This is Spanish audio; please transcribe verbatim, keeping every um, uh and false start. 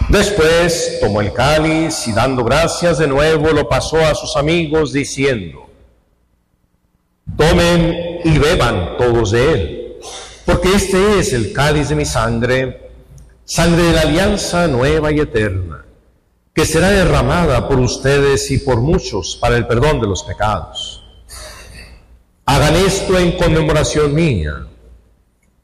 Después tomó el cáliz y dando gracias de nuevo lo pasó a sus amigos diciendo: tomen y beban todos de él, porque este es el cáliz de mi sangre, sangre de la alianza nueva y eterna, que será derramada por ustedes y por muchos para el perdón de los pecados. Hagan esto en conmemoración mía.